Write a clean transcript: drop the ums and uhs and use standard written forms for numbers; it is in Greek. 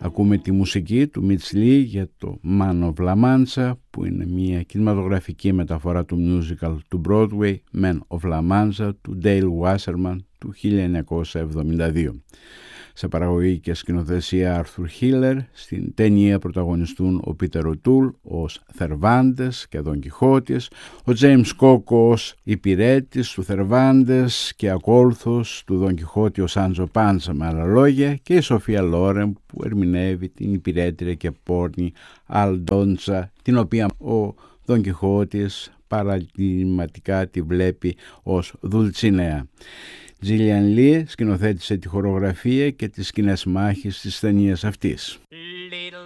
Ακούμε τη μουσική του Μιτς Λι για το Man of La Mancha, που είναι μια κινηματογραφική μεταφορά του musical του Broadway Man of La Mancha του Dale Wasserman του 1972. Σε παραγωγή και σκηνοθεσία Arthur Hiller, στην ταινία πρωταγωνιστούν ο Πίτερ Οτούλ ως Θερβάντες και Δον Κιχώτης, ο Τζέιμς Κόκο ως υπηρέτης του Θερβάντες και ακόλουθος του Δον Κιχώτη ο Σάντζο Πάντσα, με άλλα λόγια, και η Σοφία Λόρεν που ερμηνεύει την υπηρέτρια και πόρνη Αλντόντσα, την οποία ο Δον Κιχώτης παραδειγματικά τη βλέπει ως Δουλτσινέα. Τζίλιαν Λι σκηνοθέτησε τη χορογραφία και τις σκηνές μάχης της ταινίας αυτής. Little